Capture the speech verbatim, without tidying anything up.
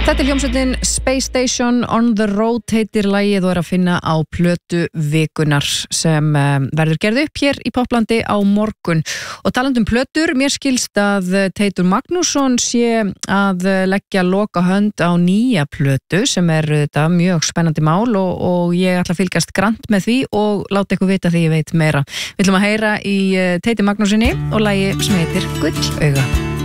Þetta er hljómsveitin Space Station on the Road heitir lagið og er að finna á plötu vikunar sem um, verður gerð upp hér í Poplandi á morgun. Og talandi um plötur, mér skilst að Teitur Magnússon sé að leggja loka hönd á nýja plötu sem er þetta mjög spennandi mál og, og ég ætla að fylgast grannt með því og láta ykkur vita því ég veit meira. Við ætlum að heyra í Teiti Magnússinni og lagi sem heitir Gullauga.